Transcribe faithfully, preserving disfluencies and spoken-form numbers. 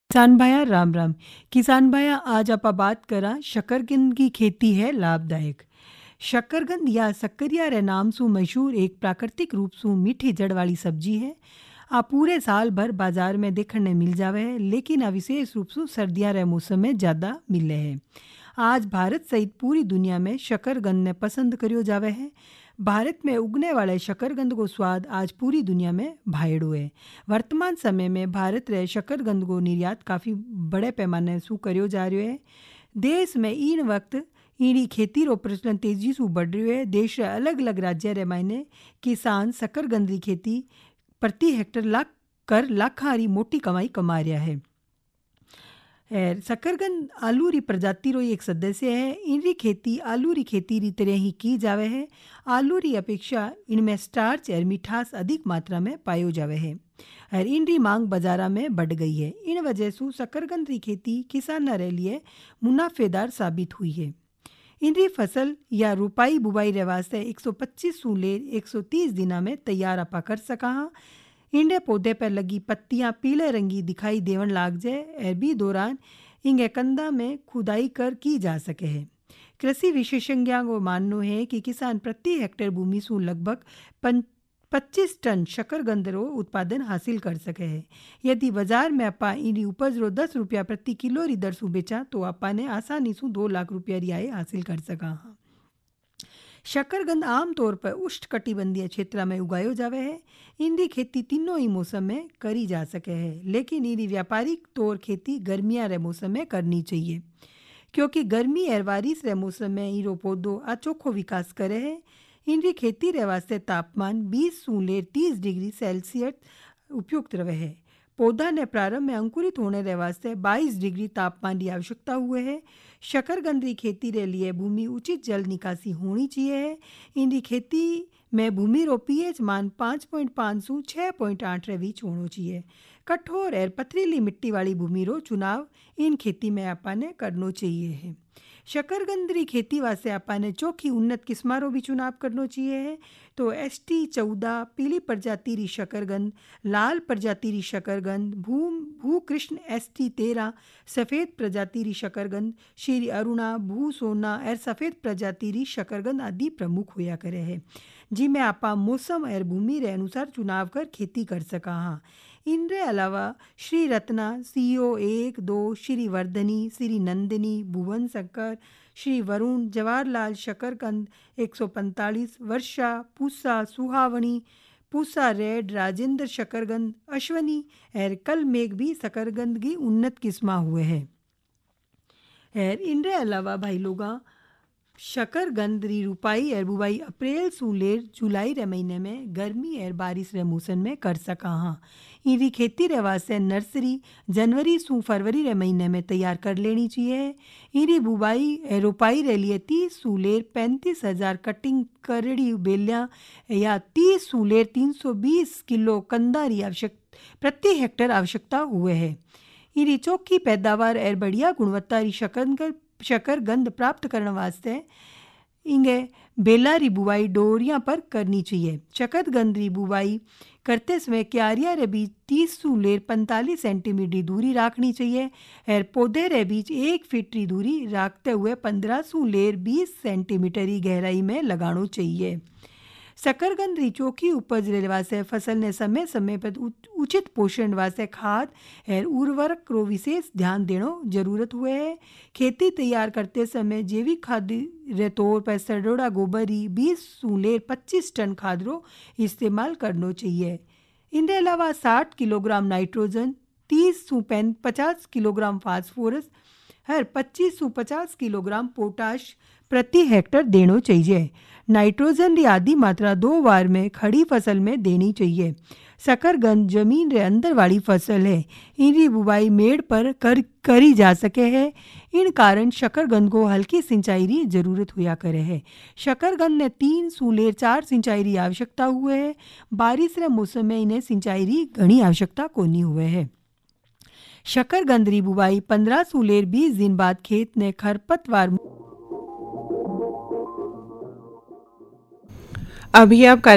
किसान भाया राम राम। किसान भाया आज आप बात करा शकरकंद की खेती है लाभदायक। शकरकंद या शक्करिया रे नाम सु मशहूर एक प्राकृतिक रूप सु मीठी जड़ वाली सब्जी है। आ पूरे साल भर बाजार में देखने मिल जावे है, लेकिन आ विशेष रूप से सर्दियाँ रे मौसम में ज़्यादा मिले है। आज भारत सहित पूरी दुनिया में शकरकंद ने पसंद करियो जावे है। भारत में उगने वाले शकरकंद को स्वाद आज पूरी दुनिया में भायड़ो है। वर्तमान समय में भारत रे शकरकंद को निर्यात काफ़ी बड़े पैमाने सु करियो जा रही है। देश में इन वक्त इनी खेती रो प्रचलन तेजी से बढ़ रही है। देश रे अलग अलग राज्य रे मायने किसान शकरकंद की खेती प्रति हेक्टर लाख कर लाखा री मोटी कमाई कमा रहा है। शकरकंद आलू री प्रजाति रो एक सदस्य है। इनकी खेती आलू री खेती री तरह ही की जावे है। आलू री अपेक्षा इनमें स्टार्च और मिठास अधिक मात्रा में पायो जावे है और इनकी मांग बाजारा में बढ़ गई है। इन वजह से शकरकंद की खेती किसानों के लिए मुनाफेदार साबित हुई है। इनकी फसल या रुपाई बुबाई रे वास्ते एक सौ पच्चीस सू ले एक सौ तीस दिना में तैयार आपा कर सका हाँ। इंडे पौधे पर लगी पत्तियां पीले रंगी दिखाई देवन लाग जाए और भी दौरान इंगे कंदा में खुदाई कर की जा सके है। कृषि विशेषज्ञों को मानना है कि किसान प्रति हेक्टेयर भूमि से लगभग पच्चीस टन शकरकंद रो उत्पादन हासिल कर सके है। यदि बाजार में आपा इनी उपज रो दस रुपया प्रति किलो री दर से बेचा तो आपा ने आसानी से दो लाख रुपया री आय हासिल कर सका हाँ। शकरकंद आमतौर पर उष्णकटिबंधीय क्षेत्र में उगायो जावे है। इनकी खेती तीनों ही मौसम में करी जा सके है, लेकिन इनकी व्यापारिक तौर खेती गर्मियाँ रे मौसम में करनी चाहिए, क्योंकि गर्मी और बारिश रे मौसम में इरो पौधो अचोखो विकास करे है। इनकी खेती रे वास्ते तापमान बीस सू ले तीस डिग्री सेल्सियस उपयुक्त रहे है। पौधा ने प्रारंभ में अंकुरित होने रे वास्ते बाईस डिग्री तापमान की आवश्यकता हुए है। शकरकंद की खेती के लिए भूमि उचित जल निकासी होनी चाहिए है। इनकी खेती में भूमि रो पीएच मान पाँच पॉइंट पाँच सू छः पॉइंट आठ रे बीच होना चाहिए। कठोर और पथरीली मिट्टी वाली भूमि रो चुनाव इन खेती में आपा ने करना चाहिए है। शकरकंद की खेती वास्ते आपा ने चोखी उन्नत किस्म रो भी चुनाव करना चाहिए है। तो एस टी चौदह पीली प्रजाति री शकरकंद, लाल प्रजाति री शकरकंद, भू भूकृष्ण एस टी तेरह सफ़ेद प्रजाति री शकरकंद, श्री अरुणा, भू सोना और सफ़ेद प्रजाति री शकरकंद आदि प्रमुख होया करे है, जिनमें आपा मौसम और भूमि रे अनुसार चुनाव कर खेती कर सका हाँ। इनके अलावा श्री रत्ना, सीओ एक दो, श्री वर्धनी, श्री नंदिनी, भुवन शंकर, श्री वरुण, जवाहरलाल शकरकंद एक सौ पैंतालीस, वर्षा, पूसा, सुहावनी, पूसा रेड, राजेंद्र शकरकंद, अश्वनी और कल मेघ भी शकरकंद की उन्नत किस्म हुए हैं। और इनके अलावा भाई लोगा शकरकंद री रुपाई और बुवाई अप्रैल सू लेर जुलाई रे महीने में गर्मी और बारिश रे मौसम में कर सका हाँ। इनकी खेती रे वास्ते नर्सरी जनवरी सू फरवरी रे महीने में तैयार कर लेनी चाहिए। इनकी बुवाई और रुपाई रे लिए तीस सू लेर पैंतीस हजार कटिंग करड़ी बेलियाँ या तीस सू लेर तीन सौ बीस किलो कंदा री आवश्यक प्रति हेक्टेयर आवश्यकता हुए है। इनकी चौखी पैदावार और बढ़िया गुणवत्ता री शकरकंद शकरकंद प्राप्त करने वास्ते इंगे बेला री बुवाई डोरियां पर करनी चाहिए। शकरकंद री बुवाई करते समय क्यारिया रे बीच तीस सू लेर पैंतालीस सेंटीमीटर दूरी रखनी चाहिए और पौधे रे बीच एक फीट री दूरी रखते हुए पंद्रह सू लेर बीस सेंटीमीटर की गहराई में लगाना चाहिए। शकरकंद री चोखी उपज रे वास्ते फसल ने समय समय पर उचित पोषण वास्ते खाद और उर्वरक रो विशेष ध्यान देनो जरूरत हुए है। खेती तैयार करते समय जैविक खाद रे तौर पर सड़ोड़ा गोबरी बीस सू लेर पच्चीस टन खाद रो इस्तेमाल करना चाहिए। इनके अलावा साठ किलोग्राम नाइट्रोजन, तीस सू पैन पचास किलोग्राम फास्फोरस हर पच्चीस सू पचास किलोग्राम पोटाश प्रति हेक्टर देना चाहिए। नाइट्रोजन की आधी मात्रा दो बार में खड़ी फसल में देनी चाहिए। शकरकंद जमीन रे अंदर वाली फसल है। इनकी बुवाई मेड़ पर कर करी जा सके है। इन कारण शकरकंद को हल्की सिंचाई की जरूरत हुआ करे है। शकरकंद ने तीन सू लेर चार सिंचाई की आवश्यकता हुए है। बारिश रे मौसम में इन्हें सिंचाई की घनी आवश्यकता कोनी हुए है। शकरकंद री बुवाई पंद्रह सू लेर बीस दिन बाद खेत ने खरपतवार। अभी आप